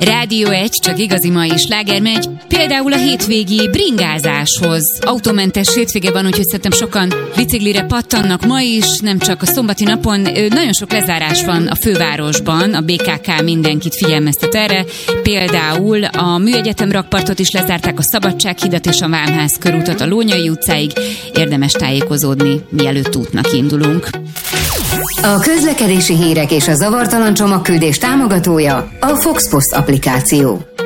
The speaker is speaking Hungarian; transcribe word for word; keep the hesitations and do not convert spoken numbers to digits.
Rádió egy, csak igazi mai sláger megy, például a hétvégi bringázáshoz. Autómentes hétvége van, úgyhogy szerintem sokan biciklire pattannak ma is, nem csak a szombati napon. Nagyon sok lezárás van a fővárosban, a bé ká ká mindenkit figyelmeztet erre. Például a Műegyetem rakpartot is lezárták, a Szabadsághidat és a Vámház körútat a Lónyai utcáig. Érdemes tájékozódni, mielőtt útnak indulunk. A közlekedési hírek és a zavartalan csomagküldés támogatója a Fox Post applikáció.